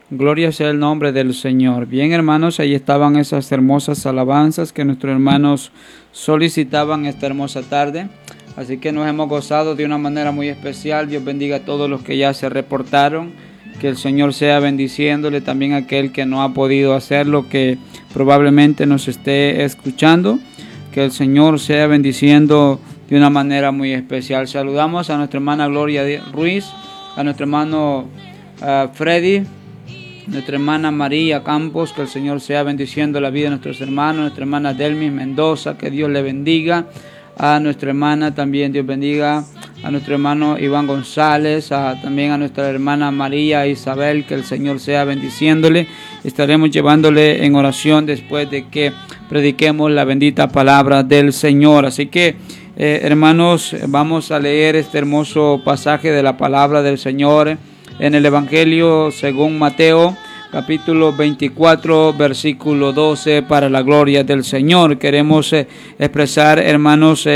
Gloria sea el nombre del Señor. Bien, hermanos, ahí estaban esas hermosas alabanzas que nuestros hermanos solicitaban esta hermosa tarde. Así que nos hemos gozado de una manera muy especial. Dios bendiga a todos los que ya se reportaron. Que el Señor sea bendiciéndole también a aquel que no ha podido hacerlo, que probablemente nos esté escuchando. Que el Señor sea bendiciendo de una manera muy especial. Saludamos a nuestra hermana Gloria Ruiz, a nuestro hermano Freddy, nuestra hermana María Campos. Que el Señor sea bendiciendo la vida de nuestros hermanos, nuestra hermana Delmis Mendoza, que Dios le bendiga. A nuestra hermana también Dios bendiga, a nuestro hermano Iván González, también a nuestra hermana María Isabel, que el Señor sea bendiciéndole. Estaremos llevándole en oración después de que prediquemos la bendita palabra del Señor. Así que hermanos, vamos a leer este hermoso pasaje de la palabra del Señor en el Evangelio según Mateo, capítulo 24, versículo 12, para la gloria del Señor. Queremos expresar, hermanos,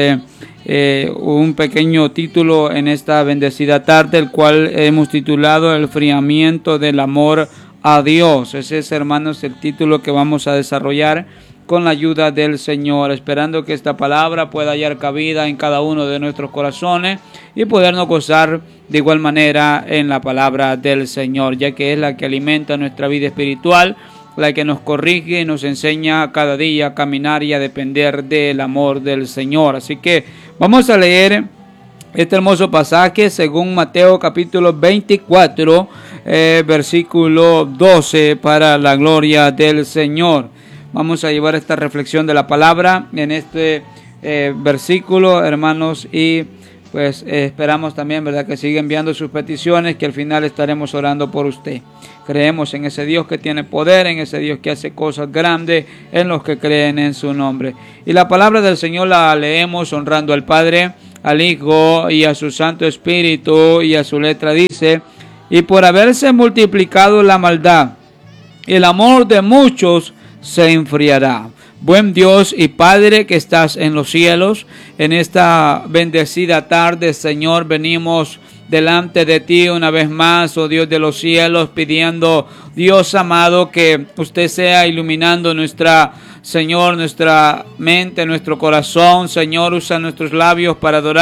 un pequeño título en esta bendecida tarde, el cual hemos titulado El enfriamiento del amor a Dios. Ese es, hermanos, el título que vamos a desarrollar con la ayuda del Señor, esperando que esta palabra pueda hallar cabida en cada uno de nuestros corazones y podernos gozar de igual manera en la palabra del Señor, ya que es la que alimenta nuestra vida espiritual, la que nos corrige y nos enseña cada día a caminar y a depender del amor del Señor. Así que vamos a leer este hermoso pasaje según Mateo capítulo 24, versículo 12, para la gloria del Señor. Vamos a llevar esta reflexión de la palabra en este versículo, hermanos, y pues esperamos también, ¿verdad?, que siga enviando sus peticiones, que al final estaremos orando por usted. Creemos en ese Dios que tiene poder, en ese Dios que hace cosas grandes, en los que creen en su nombre. Y la palabra del Señor la leemos honrando al Padre, al Hijo y a su Santo Espíritu, y a su letra dice: y por haberse multiplicado la maldad, el amor de muchos se enfriará. Buen Dios y Padre que estás en los cielos, en esta bendecida tarde, Señor, venimos delante de ti una vez más, oh Dios de los cielos, pidiendo, Dios amado, que usted sea iluminando Señor, nuestra mente, nuestro corazón. Señor, usa nuestros labios para adorar